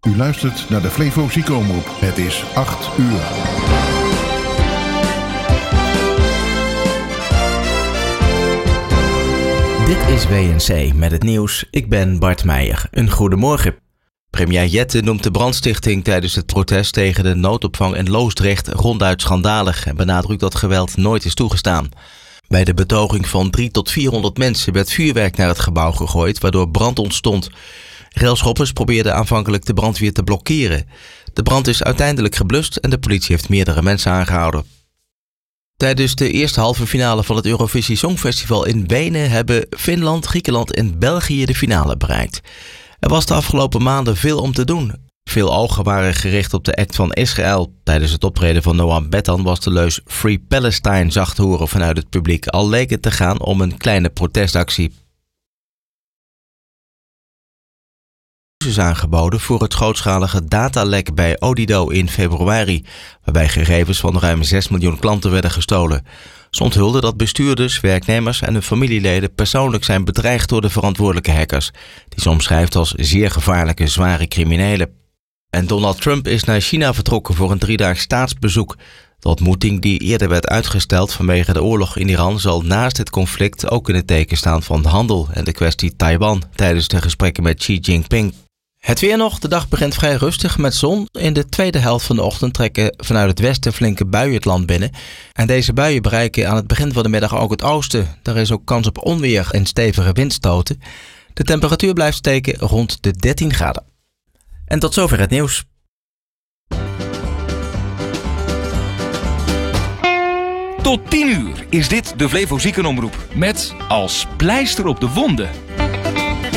U luistert naar de Flevo Ziekenomroep. Het is 8 uur. Dit is WNC met het nieuws. Ik ben Bart Meijer. Een goedemorgen. Premier Jette noemt de brandstichting tijdens het protest tegen de noodopvang in Loosdrecht ronduit schandalig en benadrukt dat geweld nooit is toegestaan. Bij de betoging van 300 tot 400 mensen werd vuurwerk naar het gebouw gegooid, waardoor brand ontstond. Railschoppers probeerden aanvankelijk de brandweer te blokkeren. De brand is uiteindelijk geblust en de politie heeft meerdere mensen aangehouden. Tijdens de eerste halve finale van het Eurovisie Songfestival in Wenen hebben Finland, Griekenland en België de finale bereikt. Er was de afgelopen maanden veel om te doen. Veel ogen waren gericht op de act van Israël. Tijdens het optreden van Noam Bettan was de leus Free Palestine zacht te horen vanuit het publiek, al leek het te gaan om een kleine protestactie. Is aangeboden voor het grootschalige datalek bij Odido in februari, waarbij gegevens van ruim 6 miljoen klanten werden gestolen. Ze onthulden dat bestuurders, werknemers en hun familieleden persoonlijk zijn bedreigd door de verantwoordelijke hackers, die ze omschrijft als zeer gevaarlijke, zware criminelen. En Donald Trump is naar China vertrokken voor een 3-daags staatsbezoek. De ontmoeting die eerder werd uitgesteld vanwege de oorlog in Iran zal naast het conflict ook in het teken staan van de handel en de kwestie Taiwan tijdens de gesprekken met Xi Jinping. Het weer nog. De dag begint vrij rustig met zon. In de tweede helft van de ochtend trekken vanuit het westen flinke buien het land binnen. En deze buien bereiken aan het begin van de middag ook het oosten. Daar is ook kans op onweer en stevige windstoten. De temperatuur blijft steken rond de 13 graden. En tot zover het nieuws. Tot 10 uur is dit de Flevo Ziekenomroep. Met als pleister op de wonden